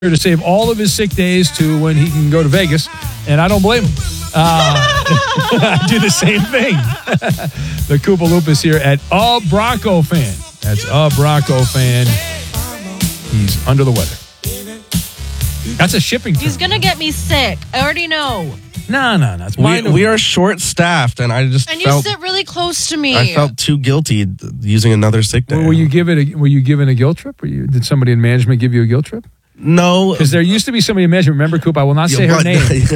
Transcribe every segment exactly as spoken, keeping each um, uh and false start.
to save all of his sick days to when he can go to Vegas, and I don't blame him. Uh, I do the same thing. The Koopa Loopus here at A Bronco Fan. That's A Bronco Fan. He's under the weather. That's a shipping term. He's going to get me sick. I already know. No, no, no. We, we are short-staffed, and I just And you felt, sit really close to me. I felt too guilty using another sick day. Were, were you given a Were you given a guilt trip? Were you? Did somebody in management give you a guilt trip? No. Because there used to be somebody in management. Remember, Coop? I will not say Yeah, her what- name.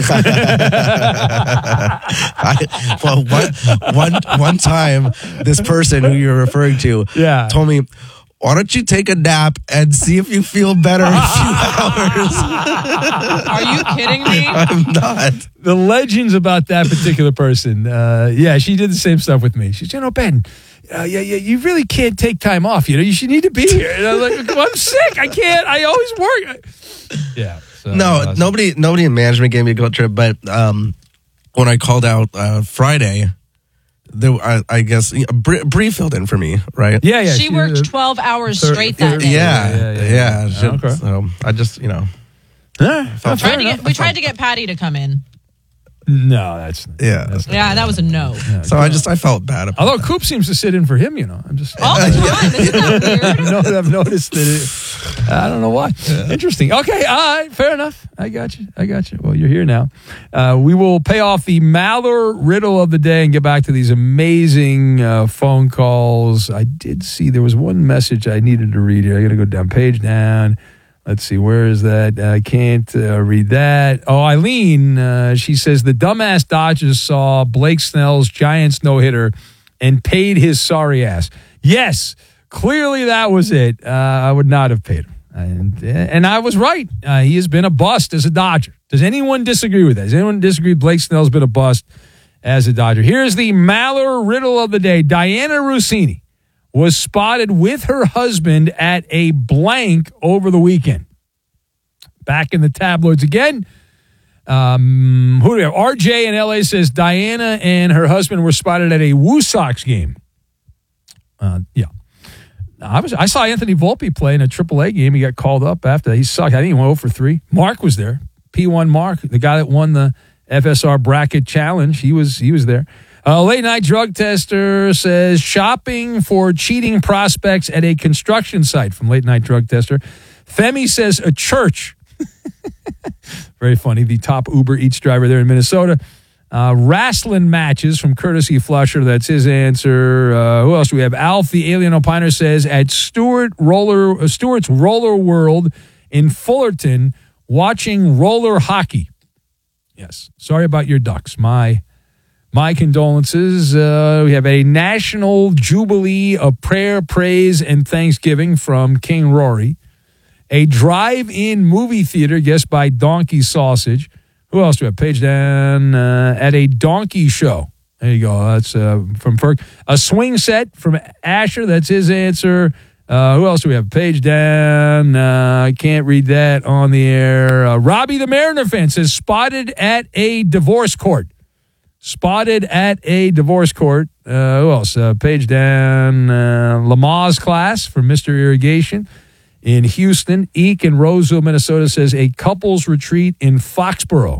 I, well, one, one, one time, this person who you're referring to Yeah. told me, why don't you take a nap and see if you feel better in a few hours? Are you kidding me? I'm not. The legends about that particular person. Uh, yeah, she did the same stuff with me. She's, you know, Ben, uh, yeah, yeah, you really can't take time off. You know, you should need to be here. And I was like, well, I'm sick. I can't. I always work. Yeah. So, No, uh, nobody nobody in management gave me a guilt trip, but um, when I called out uh, Friday, there, I, I guess you know, Bree, Bree filled in for me, right? Yeah, yeah. She worked twelve hours straight that day. Yeah, Yeah, yeah. yeah, yeah. she- Okay. So I just, you know, Huh? felt Tried to get, we tried to get Patty to come in. No, that's yeah. That's Yeah, that was a no. So I just I felt bad about Although that. Coop seems to sit in for him, you know. I'm just. All the time. Isn't that I weird? know, I've noticed that it, I don't know why. Interesting. Okay, all right, fair enough. I got you. I got you. Well, you're here now. Uh, we will pay off the Maller riddle of the day and get back to these amazing uh, phone calls. I did see there was one message I needed to read here. I got to go down, page down. Let's see, where is that? I can't uh, read that. Oh, Eileen, uh, she says the dumbass Dodgers saw Blake Snell's Giants no-hitter and paid his sorry ass. Yes, clearly that was it. Uh, I would not have paid him. And, and I was right. Uh, he has been a bust as a Dodger. Does anyone disagree with that? Does anyone disagree Blake Snell's been a bust as a Dodger? Here's the Maller riddle of the day. Diana Rossini was spotted with her husband at a blank over the weekend. Back in the tabloids again. Um, who do we have? R J in L A says Diana and her husband were spotted at a Woo Sox game. Uh, yeah. I was. I saw Anthony Volpe play in a triple A game. He got called up after. He sucked. I think he went oh for three. Mark was there. P one Mark, the guy that won the F S R Bracket Challenge. He was, he was there. A late night drug tester says shopping for cheating prospects at a construction site from late night drug tester. Femi says a church. Very funny. The top Uber Eats driver there in Minnesota. Uh, wrestling matches from Courtesy Flusher. That's his answer. Uh, who else do we have? Alf, the alien opiner, says at Stewart Roller, uh, Stewart's Roller World in Fullerton, watching roller hockey. Yes. Sorry about your Ducks. My my condolences. Uh, we have a national jubilee of prayer, praise, and thanksgiving from King Rory. A drive-in movie theater, guessed by Donkey Sausage. Who else do we have? Page down uh, at a donkey show. There you go. That's uh, from Perk. A swing set from Asher. That's his answer. Uh, who else do we have? Page down. Uh, I can't read that on the air. Uh, Robbie the Mariner fan says spotted at a divorce court. Spotted at a divorce court. Uh, who else? Uh, page down. Uh, Lamaze class from Mister Irrigation in Houston. Eek in Roseville, Minnesota says a couples retreat in Foxborough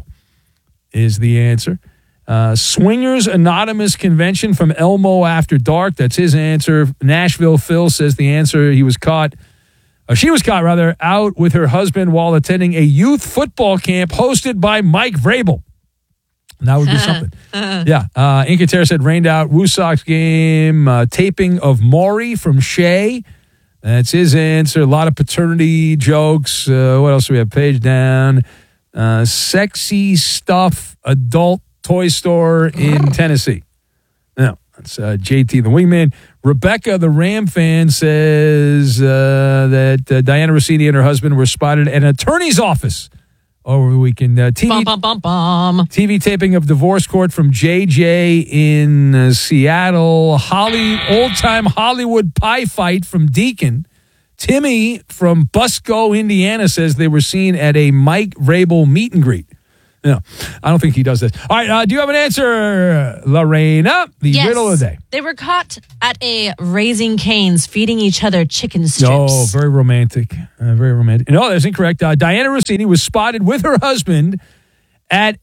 is the answer. Uh, Swingers Anonymous Convention from Elmo After Dark. That's his answer. Nashville Phil says the answer. He was caught, or she was caught rather, out with her husband while attending a youth football camp hosted by Mike Vrabel. That would be something. Yeah. Uh, Inca Terra said rained out. Woo Sox game. Uh, taping of Maury from Shea. That's his answer. A lot of paternity jokes. Uh, what else do we have? Page down. Uh, sexy stuff adult toy store in Tennessee. No, that's uh, J T the Wingman. Rebecca, the Ram fan, says uh, that uh, Diana Rossini and her husband were spotted at an attorney's office over the weekend. Uh, T V, Bum, bum, bum, bum. T V taping of Divorce Court from J J in uh, Seattle. Holly, old-time Hollywood pie fight from Deacon. Timmy from Busco, Indiana, says they were seen at a Mike Vrabel meet and greet. No, I don't think he does this. All right, uh, do you have an answer, Lorena? The Yes. riddle of the day. They were caught at a Raising Cane's feeding each other chicken strips. Oh, very romantic. Uh, very romantic. No, that's incorrect. Uh, Diana Rossini was spotted with her husband at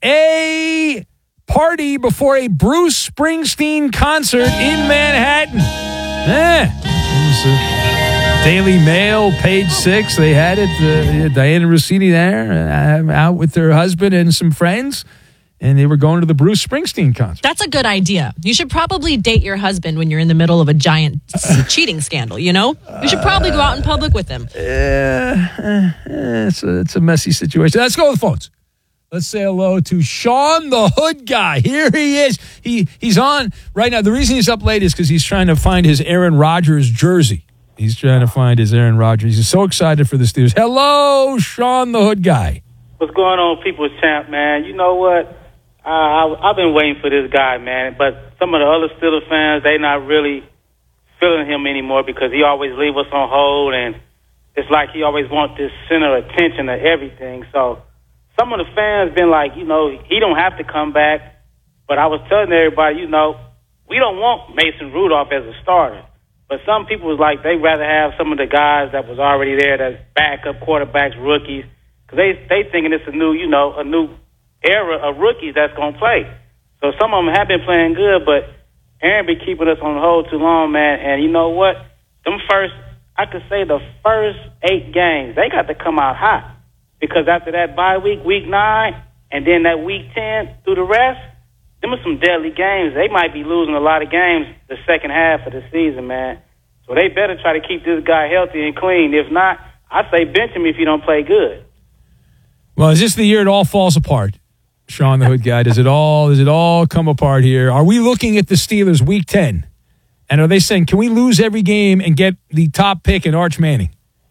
a party before a Bruce Springsteen concert in Manhattan. Eh. It was, uh, Daily Mail, page six. They had it. Uh, Diana Rossini there, uh, out with her husband and some friends, and they were going to the Bruce Springsteen concert. That's a good idea. You should probably date your husband when you're in the middle of a giant s- cheating scandal, you know? You should probably go out in public with him. Yeah, uh, uh, it's, a, it's a messy situation. Let's go with the phones. Let's say hello to Sean the Hood Guy. Here he is. He He's on right now. The reason he's up late is because he's trying to find his Aaron Rodgers jersey. He's trying to find his Aaron Rodgers. He's so excited for the Steelers. Hello, Sean the Hood Guy. What's going on, People's Champ, man? You know what? Uh, I, I've been waiting for this guy, man. But some of the other Steelers fans, they not really feeling him anymore because he always leave us on hold, and it's like he always wants this center of attention of everything. So some of the fans been like, you know, he don't have to come back. But I was telling everybody, you know, we don't want Mason Rudolph as a starter. But some people was like they'd rather have some of the guys that was already there, that's backup quarterbacks, rookies, because they they thinking it's a new, you know, a new era of rookies that's gonna play. So some of them have been playing good, but Aaron been keeping us on hold too long, man. And you know what? Them first, I could say the first eight games, they got to come out hot, because after that bye week, week nine, and then that week ten through the rest, them are some deadly games. They might be losing a lot of games the second half of the season, man. So they better try to keep this guy healthy and clean. If not, I say bench him if you don't play good. Well, is this the year it all falls apart, Sean the Hood Guy? Does it all does it all come apart here? Are we looking at the Steelers week ten? And are they saying, can we lose every game and get the top pick in Arch Manning?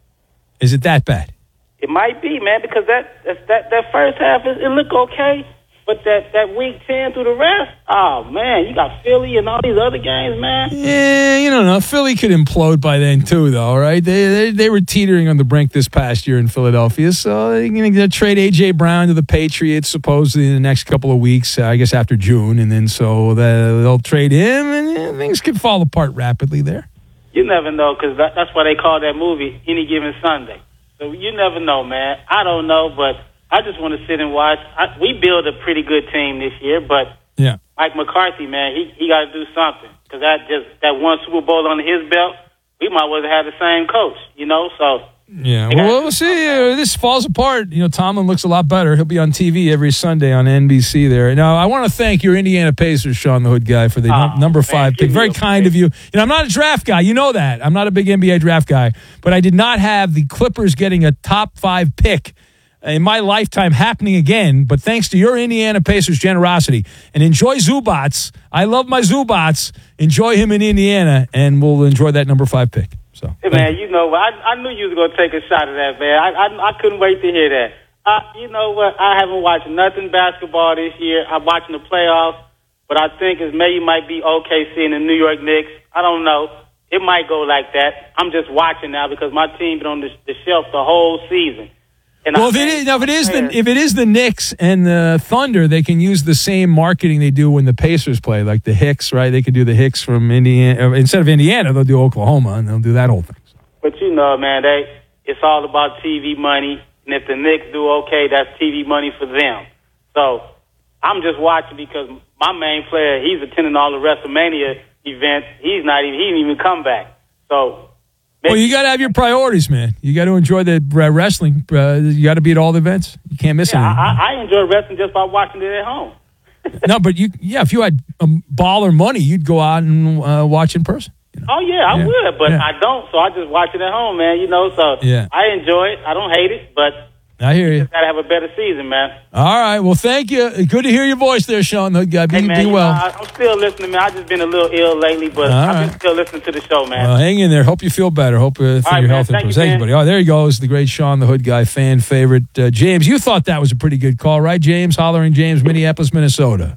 Is it that bad? It might be, man, because that that that, that first half, it, it looked okay. But that, that week ten through the rest, oh, man, you got Philly and all these other games, man. Yeah, you don't know. Philly could implode by then, too, though, right? They they, they were teetering on the brink this past year in Philadelphia. So they're going to trade A J. Brown to the Patriots supposedly in the next couple of weeks, uh, I guess after June. And then so they'll trade him, and yeah, things could fall apart rapidly there. You never know, because that, that's why they call that movie Any Given Sunday. So you never know, man. I don't know, but I just want to sit and watch. I, we build a pretty good team this year, but yeah, Mike McCarthy, man, he he got to do something, because that just that one Super Bowl under his belt, we might well have the same coach, you know. So yeah, well, we'll see. Uh, this falls apart. You know, Tomlin looks a lot better. He'll be on T V every Sunday on N B C there. Now, I want to thank your Indiana Pacers, Sean the Hood Guy, for the oh, num- number man, five pick. Very kind of you. You know, I'm not a draft guy. You know that. I'm not a big N B A draft guy, but I did not have the Clippers getting a top five pick in my lifetime happening again, but thanks to your Indiana Pacers generosity. And enjoy Zubats. I love my Zubats. Enjoy him in Indiana, and we'll enjoy that number five pick. So, hey, man, you know what? I, I knew you was going to take a shot at that, man. I, I, I couldn't wait to hear that. Uh, you know what? I haven't watched nothing basketball this year. I'm watching the playoffs, but I think it's maybe might be O K C and the New York Knicks. I don't know. It might go like that. I'm just watching now because my team been on the, the shelf the whole season. And well, I if it think is now, if it is the players- if it is the Knicks and the Thunder, they can use the same marketing they do when the Pacers play, like the Hicks, right? They can do the Hicks from Indiana instead of Indiana, they'll do Oklahoma, and they'll do that whole thing. But you know, man, they it's all about T V money, and if the Knicks do okay, that's T V money for them. So I'm just watching because my main player, he's attending all the WrestleMania events. He's not even he didn't even come back. So. Well, you got to have your priorities, man. You got to enjoy the uh, wrestling. Uh, you got to be at all the events. You can't miss Yeah, anything. I, I enjoy wrestling just by watching it at home. No, but you, yeah, if you had um, baller money, you'd go out and uh, watch in person. You know? Oh yeah, I Yeah. would, but Yeah. I don't, so I just watch it at home, man. You know, so Yeah. I enjoy it. I don't hate it, but I hear you. just gotta have a better season, man. All right. Well, thank you. Good to hear your voice there, Sean. Be, Hey, man, be you know, well. I, I'm still listening, man. I just been a little ill lately, but All I've right. been still listening to the show, man. Well, hang in there. Hope you feel better. Hope uh, right, your man. health Thank improves. you, Thank you, man. buddy. Oh, there he goes, the great Sean the Hood Guy, fan favorite. Uh, James, you thought that was a pretty good call, right, James? Hollering James, Minneapolis, Minnesota.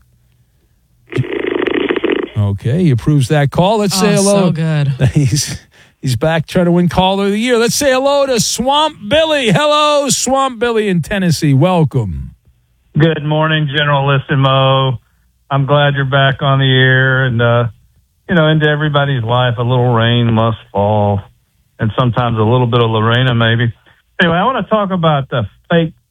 Okay, he approves that call. Let's say Oh, hello. so good. He's he's back trying to win Caller of the Year. Let's say hello to Swamp Billy. Hello, Swamp Billy in Tennessee. Welcome. Good morning, Generalissimo. I'm glad you're back on the air, and uh, you know, into everybody's life, a little rain must fall, and sometimes a little bit of Lorena, maybe. Anyway, I want to talk about the fake